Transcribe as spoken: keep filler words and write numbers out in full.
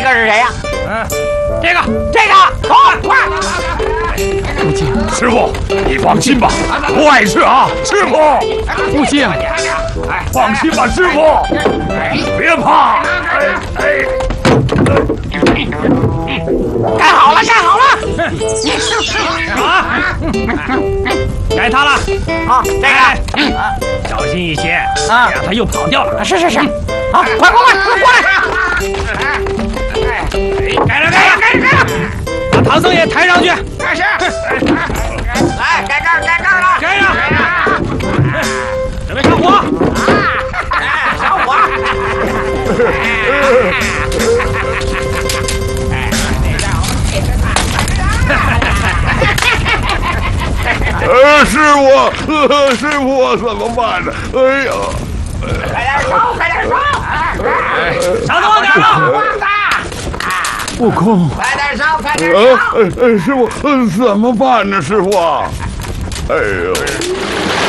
个是谁呀？ 嗯，这个， 这个，快快！ 父亲， 师傅，你放心吧，不碍事啊，师傅。 父亲， 放心吧，师傅，别怕。哎哎。 盖好了，盖好了！ 好，该他了。 好，这个小心一些， 啊， 别让他又跑掉了。 是是是，好，快过来，快过来！ 盖了，盖了，盖了，盖了！把唐僧也抬上去。 开始，来，盖盖盖盖了， 盖上，准备上火。 啊，上火！ 呃，师傅，呃，师傅，怎么办呢？哎呀， 快点烧，快点烧！ 烧多点了！ 悟空， 快点烧，快点呃烧！ 呃，师傅，呃，怎么办呢？师傅，哎呦！